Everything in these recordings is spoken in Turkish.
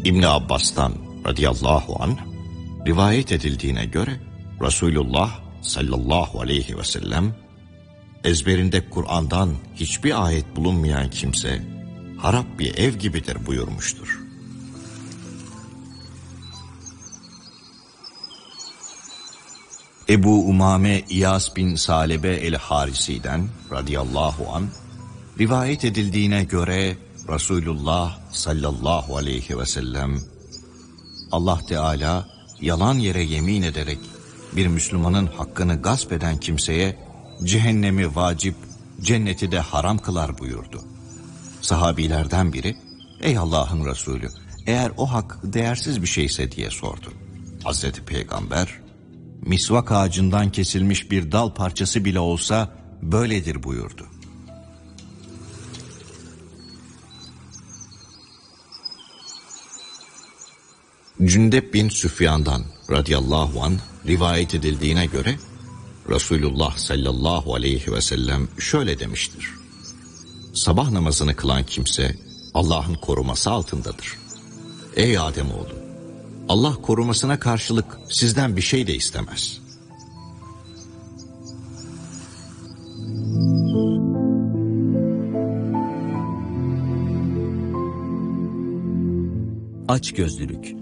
İbni Abbas'tan radıyallahu anh rivayet edildiğine göre Resulullah sallallahu aleyhi ve sellem ezberinde Kur'an'dan hiçbir ayet bulunmayan kimse harap bir ev gibidir buyurmuştur. Ebu Umame İyas bin Salebe el-Harisi'den radıyallahu anh rivayet edildiğine göre Resulullah sallallahu aleyhi ve sellem Allah Teala yalan yere yemin ederek bir Müslümanın hakkını gasp eden kimseye cehennemi vacip, cenneti de haram kılar buyurdu. Sahabilerden biri, ey Allah'ın Resulü, eğer o hak değersiz bir şeyse diye sordu. Hazreti Peygamber, misvak ağacından kesilmiş bir dal parçası bile olsa böyledir buyurdu. Cündep bin Süfyan'dan radıyallahu anh rivayet edildiğine göre Resulullah sallallahu aleyhi ve sellem şöyle demiştir. Sabah namazını kılan kimse Allah'ın koruması altındadır. Ey Ademoğlu, Allah korumasına karşılık sizden bir şey de istemez. Açgözlülük.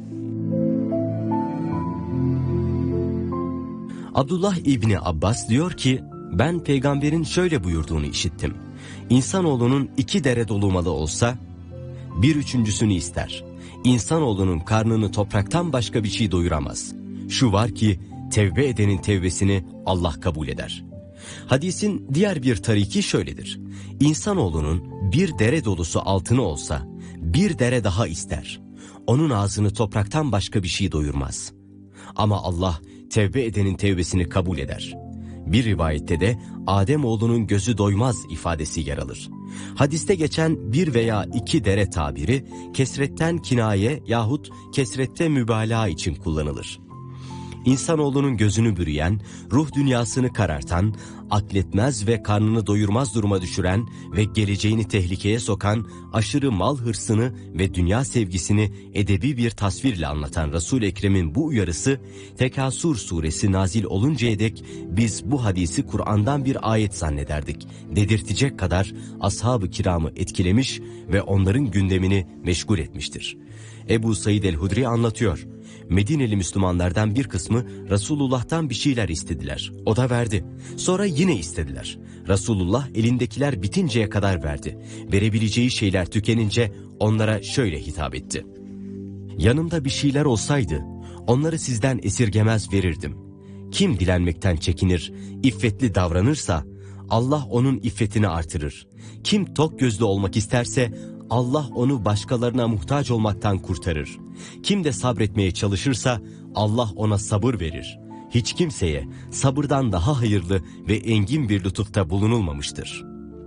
Abdullah İbni Abbas diyor ki, ben peygamberin şöyle buyurduğunu işittim. İnsanoğlunun 2 dere dolu malı olsa, 1/3'sünü ister. İnsanoğlunun karnını topraktan başka bir şey doyuramaz. Şu var ki, tevbe edenin tevbesini Allah kabul eder. Hadisin diğer bir tariki şöyledir. İnsanoğlunun 1 dere dolusu altını olsa, 1 dere daha ister. Onun ağzını topraktan başka bir şey doyurmaz. Ama Allah tevbe edenin tevbesini kabul eder. Bir rivayette de Ademoğlunun gözü doymaz ifadesi yer alır. Hadiste geçen 1 veya 2 dere tabiri kesretten kinaye yahut kesrette mübalağa için kullanılır. İnsanoğlunun gözünü bürüyen, ruh dünyasını karartan, akletmez ve karnını doyurmaz duruma düşüren ve geleceğini tehlikeye sokan aşırı mal hırsını ve dünya sevgisini edebi bir tasvirle anlatan Resul-i Ekrem'in bu uyarısı, Tekasur suresi nazil oluncaya dek biz bu hadisi Kur'an'dan bir ayet zannederdik dedirtecek kadar ashab-ı kiramı etkilemiş ve onların gündemini meşgul etmiştir. Ebu Said el-Hudri anlatıyor. Medineli Müslümanlardan bir kısmı Resulullah'tan bir şeyler istediler. O da verdi. Sonra yine istediler. Resulullah elindekiler bitinceye kadar verdi. Verebileceği şeyler tükenince onlara şöyle hitap etti. Yanımda bir şeyler olsaydı onları sizden esirgemez verirdim. Kim dilenmekten çekinir, iffetli davranırsa Allah onun iffetini artırır. Kim tok gözlü olmak isterse Allah onu başkalarına muhtaç olmaktan kurtarır. Kim de sabretmeye çalışırsa Allah ona sabır verir. Hiç kimseye sabırdan daha hayırlı ve engin bir lütufta bulunulmamıştır.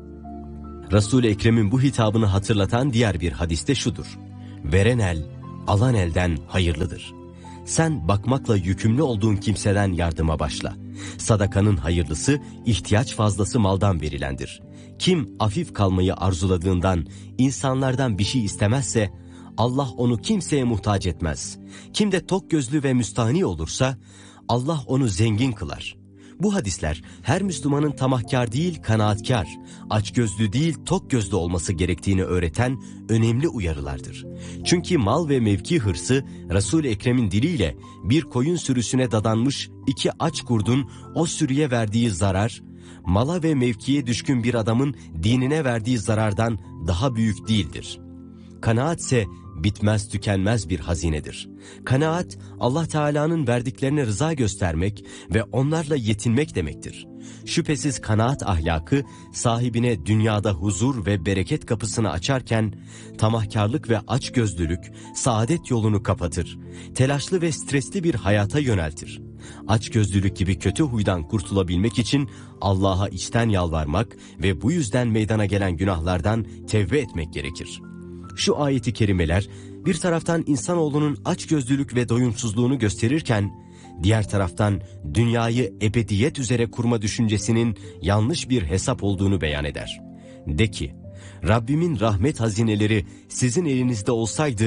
Resul-i Ekrem'in bu hitabını hatırlatan diğer bir hadiste şudur. Veren el, alan elden hayırlıdır. Sen bakmakla yükümlü olduğun kimseden yardıma başla. Sadakanın hayırlısı, ihtiyaç fazlası maldan verilendir. Kim afif kalmayı arzuladığından, insanlardan bir şey istemezse, Allah onu kimseye muhtaç etmez. Kim de tok gözlü ve müstahni olursa, Allah onu zengin kılar. Bu hadisler her Müslümanın tamahkar değil kanaatkar, açgözlü değil tok gözlü olması gerektiğini öğreten önemli uyarılardır. Çünkü mal ve mevki hırsı Resul-i Ekrem'in diliyle bir koyun sürüsüne dadanmış 2 aç kurdun o sürüye verdiği zarar, mala ve mevkiye düşkün bir adamın dinine verdiği zarardan daha büyük değildir. Kanaatse bitmez tükenmez bir hazinedir. Kanaat, Allah Teala'nın verdiklerine rıza göstermek ve onlarla yetinmek demektir. Şüphesiz kanaat ahlakı sahibine dünyada huzur ve bereket kapısını açarken, tamahkarlık ve açgözlülük saadet yolunu kapatır. Telaşlı ve stresli bir hayata yöneltir. Açgözlülük gibi kötü huydan kurtulabilmek için Allah'a içten yalvarmak ve bu yüzden meydana gelen günahlardan tevbe etmek gerekir. Şu ayeti kerimeler bir taraftan insanoğlunun açgözlülük ve doyumsuzluğunu gösterirken, diğer taraftan dünyayı ebediyet üzere kurma düşüncesinin yanlış bir hesap olduğunu beyan eder. De ki, Rabbimin rahmet hazineleri sizin elinizde olsaydı,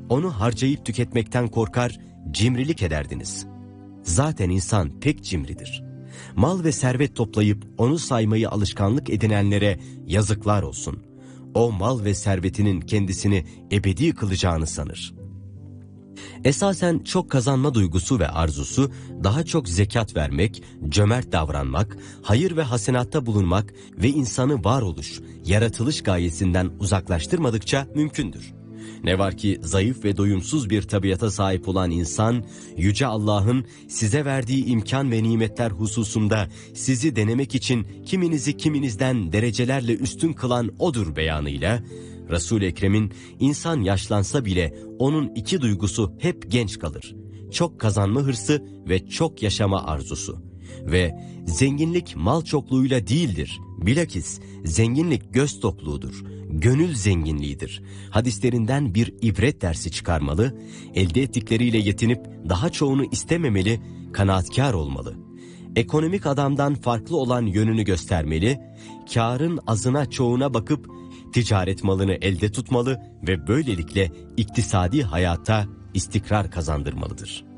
onu harcayıp tüketmekten korkar, cimrilik ederdiniz. Zaten insan pek cimridir. Mal ve servet toplayıp onu saymayı alışkanlık edinenlere yazıklar olsun. O mal ve servetinin kendisini ebedi kılacağını sanır. Esasen çok kazanma duygusu ve arzusu daha çok zekat vermek, cömert davranmak, hayır ve hasenatta bulunmak ve insanı varoluş, yaratılış gayesinden uzaklaştırmadıkça mümkündür. Ne var ki zayıf ve doyumsuz bir tabiata sahip olan insan, Yüce Allah'ın size verdiği imkan ve nimetler hususunda sizi denemek için kiminizi kiminizden derecelerle üstün kılan O'dur beyanıyla, Resul-i Ekrem'in insan yaşlansa bile onun iki duygusu hep genç kalır. Çok kazanma hırsı ve çok yaşama arzusu. Ve zenginlik mal çokluğuyla değildir. Bilakis zenginlik göz tokluğudur. Gönül zenginliğidir. Hadislerinden bir ibret dersi çıkarmalı, elde ettikleriyle yetinip daha çoğunu istememeli, kanaatkar olmalı. Ekonomik adamdan farklı olan yönünü göstermeli, kârın azına çoğuna bakıp ticaret malını elde tutmalı ve böylelikle iktisadi hayata istikrar kazandırmalıdır.